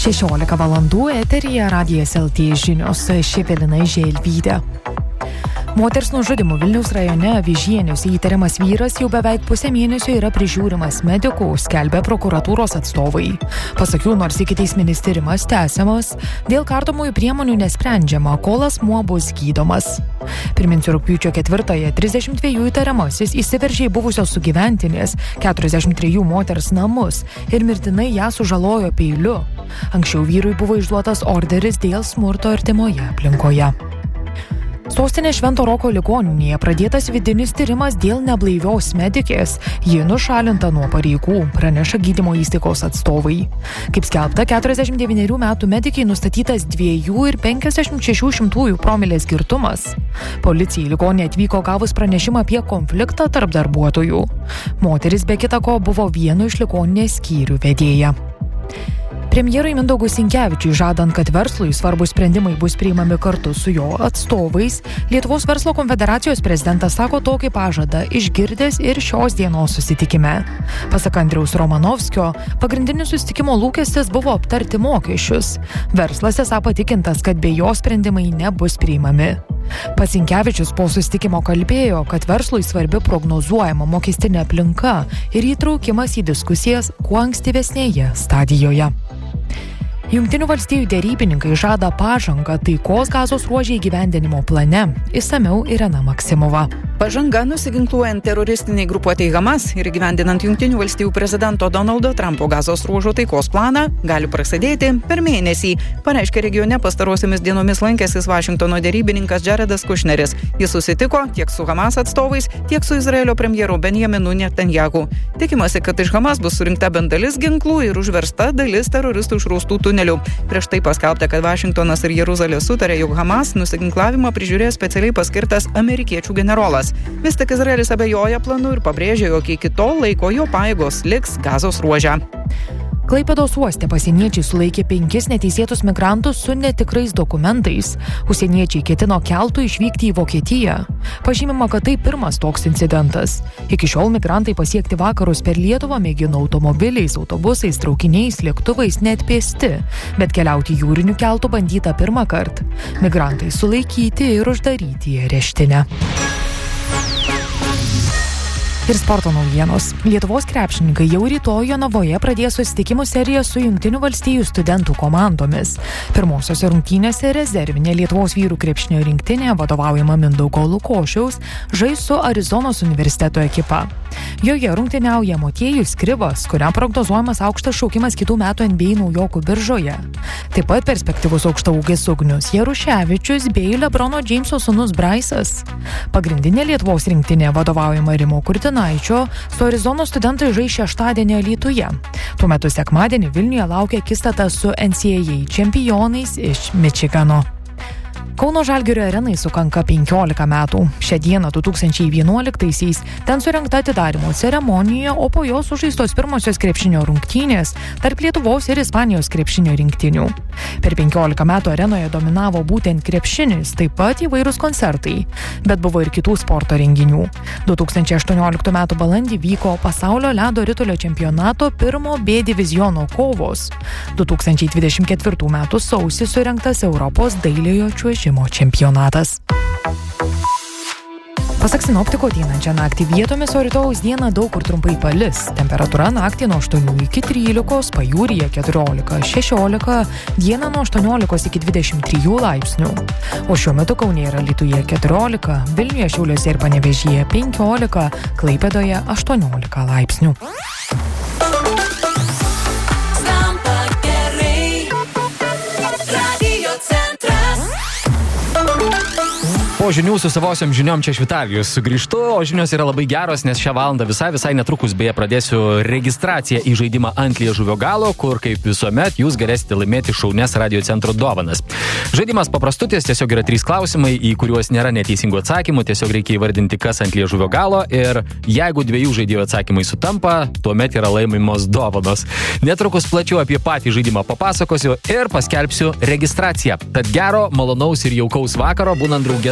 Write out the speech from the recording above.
16 valandų eteryje Radijas LT žinios, Evelina Želvytė. Moters nužudymu Vilniaus rajone Avižieniuose įtariamas vyras jau beveik pusę mėnesio yra prižiūrimas medikų, skelbia prokuratūros atstovai. Pasak jų, nors ikiteisminis tyrimas tęsiamas, dėl kardomųjų priemonių nesprendžiama, kol asmuo bus gydomas. Priminsiu, rugpjūčio 4-ąją 32 įtariamasis įsiveržė į buvusios sugyventinės 43 moters namus ir mirtinai ją sužalojo peiliu. Anksčiau vyrui buvo išduotas orderis dėl smurto artimoje aplinkoje. Sostinės Švento Roko ligoninėje pradėtas vidinis tyrimas dėl neblaivios medikės. Ji nušalinta nuo pareigų, praneša gydymo įstaigos atstovai. Kaip skelbta, 49 metų medikai nustatytas 2,56 promilės girtumas. Policija į ligoninę atvyko gavus pranešimą apie konfliktą tarp darbuotojų. Moteris be kita ko buvo vieno iš ligoninės skyrių vedėja. Premjerui Mindaugui Sinkevičiui žadant, kad verslui svarbus sprendimai bus priimami kartu su jo atstovais, Lietuvos verslo konfederacijos prezidentas sako tokį pažadą išgirdęs ir šios dienos susitikime. Pasak Andriaus Romanovskio, pagrindinis susitikimo lūkestis buvo aptarti mokesčius. Verslas esą patikintas, kad be jo sprendimai nebus priimami. Pats Sinkevičius po susitikimo kalbėjo, kad verslui svarbi prognozuojama mokestinė aplinka ir įtraukimas į diskusijas kuo ankstyvesnėje stadijoje. Jungtinių valstijų derybininkai žada pažangą taikos Gazos ruože įgyvendinimo plane. Išsamiau Irena Maksimova. Pažanga nusiginkluojant teroristiniai grupuotei Hamas ir įgyvendinant Jungtinių valstijų prezidento Donaldo Trumpo Gazos ruožo taikos planą gali prasidėti per mėnesį, pareiškė regione pastarosiomis dienomis lankęsis Vašingtono derybininkas Jaredas Kušneris. Jis susitiko tiek su Hamas atstovais, tiek su Izraelio premjeru Benjaminu Netanjahu. Tikimasi, kad iš Hamas bus surinkta bent dalis ginklų ir užversta dalis teroristų išraustų tunelių. Prieš tai paskelbta, kad Vašingtonas ir Jeruzalė sutarė, jog Hamas nusiginklavimą prižiūrės specialiai paskirtas amerikiečių generolas. Vis tik Izraelis abejoja planu ir pabrėžė, jog iki tol laiko jo pajėgos liks Gazos ruože. Klaipėdos uoste pasieniečiai sulaikė 5 neteisėtus migrantus su netikrais dokumentais. Užsieniečiai ketino keltu išvykti į Vokietiją. Pažymima, kad tai pirmas toks incidentas. Iki šiol migrantai pasiekti vakarus per Lietuvą mėgino automobiliais, autobusais, traukiniais, lėktuvais, net pėsti. Bet keliauti jūriniu keltu bandyta pirmą kartą. Migrantai sulaikyti ir uždaryti į areštinę. Ir sporto naujienos. Lietuvos krepšininkai jau rytoj Jonavoje pradės susitikimų seriją su Jungtinių valstijų studentų komandomis. Pirmosiose rungtynėse rezervinė Lietuvos vyrų krepšinio rinktinė, vadovaujama Mindaugo Lukošiaus, žais su Arizonos universiteto ekipa. Joje rungtyniauja Motiejus Krivas, kuriam prognozuojamas aukštas šaukimas kitų metų NBA naujokų biržoje. Taip pat perspektyvus aukštaūgis Ugnius Jaruševičius bei Lebrono Džeimso sūnus Braisas. Pagrindinė Lietuvos rinktinė, vadovaujama Rimo Kurtinaičio, su Arizonos studentai žais šeštadienį Alytuje. Tuo metu sekmadienį Vilniuje laukia akistata su NCAA čempionais iš Mičigano. Kauno Žalgirio arenai sukanka 15 metų. Šią dieną 2011-aisiais ten surengta atidarymo ceremonija, o po jos sužaistos pirmosios krepšinio rungtynės tarp Lietuvos ir Ispanijos krepšinio rinktinių. Per 15 metų arenoje dominavo būtent krepšinis, taip pat įvairūs koncertai, bet buvo ir kitų sporto renginių. 2018 metų balandį vyko pasaulio ledo ritulio čempionato 1 B diviziono kovos. 2024 metų sausį surengtas Europos dailiojo čiuožimo čempionatas. Pasak sinoptikų, ateinančią naktį vietomis, o rytojaus dieną daug kur trumpai palis. Temperatūra naktį nuo 8 iki 13, pajūryje 14-16, dieną nuo 18 iki 23 laipsnių. O šiuo metu Kaune ir Alytuje 14, Vilniuje, Šiauliuose ir Panevėžyje 15, Klaipėdoje 18 laipsnių. Po žinių su savosiam žiniom čia Švitavijus sugrįžtu, o žinios yra labai geros, nes šią valandą visai netrukus beje pradėsiu registraciją į žaidimą ant liežuvio galo, kur kaip visuomet jūs galėsite laimėti šaunias Radio centro dovanas. Žaidimas paprastutis, tiesiog yra 3 klausimai, į kuriuos nėra neteisingų atsakymų, tiesiog reikia įvardinti, kas ant liežuvio galo ir jeigu 2 žaidėjų atsakymai sutampa, tuomet yra laimimos dovanos. Netrukus plačiau apie patį žaidimą papasakosiu ir paskelbsiu registraciją. Tad gero, malonaus ir jaukaus vakaro, būnant drauge